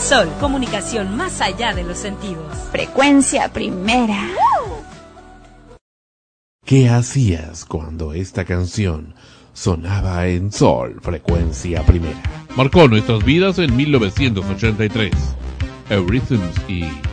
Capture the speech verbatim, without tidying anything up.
Sol, comunicación más allá de los sentidos. Frecuencia primera. ¿Qué hacías cuando esta canción sonaba en Sol, frecuencia primera? Marcó nuestras vidas en mil novecientos ochenta y tres. Eurythmics y